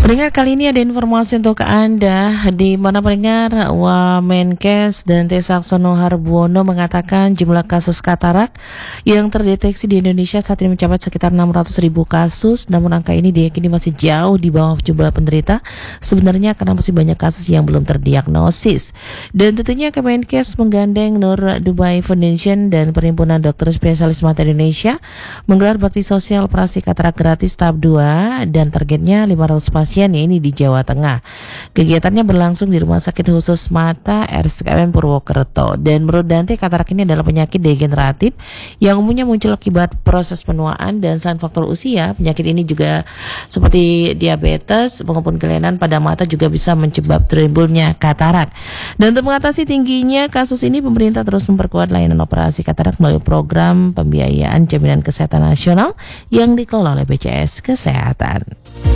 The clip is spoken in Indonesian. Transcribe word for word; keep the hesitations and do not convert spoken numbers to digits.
Pendengar, kali ini ada informasi untuk Anda, di mana pendengar Wamenkes dan T. Saxono Harbuono mengatakan jumlah kasus katarak yang terdeteksi di Indonesia saat ini mencapai sekitar enam ratus ribu kasus, namun angka ini diyakini masih jauh di bawah jumlah penderita sebenarnya karena masih banyak kasus yang belum terdiagnosis. Dan tentunya Kemenkes menggandeng Nur Dubai Foundation dan Perhimpunan Dokter Spesialis Mata Indonesia menggelar bakti sosial operasi katarak gratis tahap dua dan targetnya lima ratus pasien ya ini di Jawa Tengah. Kegiatannya berlangsung di Rumah Sakit Khusus Mata R S K M Purwokerto. Dan menurut Dante, katarak ini adalah penyakit degeneratif yang umumnya muncul akibat proses penuaan, dan selain faktor usia, penyakit ini juga seperti diabetes maupun kelainan pada mata juga bisa menyebabkan timbulnya katarak. Dan untuk mengatasi tingginya kasus ini, pemerintah terus memperkuat layanan operasi katarak melalui program pembiayaan Jaminan Kesehatan Nasional yang dikelola oleh B P J S Kesehatan.